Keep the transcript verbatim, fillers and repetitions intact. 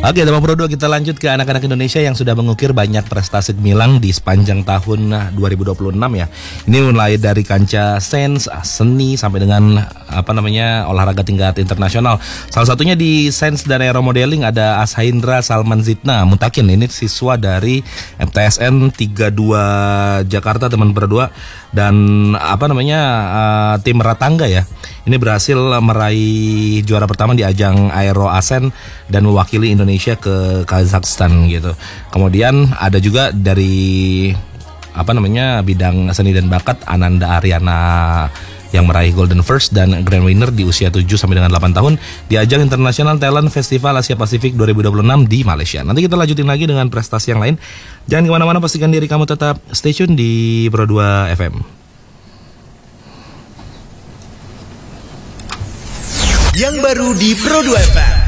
Oke, teman Pro dua, kita lanjut ke anak-anak Indonesia yang sudah mengukir banyak prestasi gemilang di sepanjang tahun dua ribu dua puluh enam ya. Ini mulai dari kancah sains, seni sampai dengan apa namanya olahraga tingkat internasional. Salah satunya di sains dan aeromodeling ada Ashaindra Salman Zidna Mutakin. Ini siswa dari M T S N tiga puluh dua Jakarta, teman Pro dua, dan apa namanya uh, tim Ratangga ya. Ini berhasil meraih juara pertama di ajang Aero Asen dan mewakili Indonesia ke Kazakhstan gitu. Kemudian ada juga dari apa namanya bidang seni dan bakat Ananda Aryana yang meraih Golden First dan Grand Winner di usia tujuh sampai dengan delapan tahun di ajang International Talent Festival Asia Pasifik dua ribu dua puluh enam di Malaysia. Nanti kita lanjutin lagi dengan prestasi yang lain. Jangan kemana-mana, pastikan diri kamu tetap stay tune di Pro dua F M. Yang baru di Pro dua F M.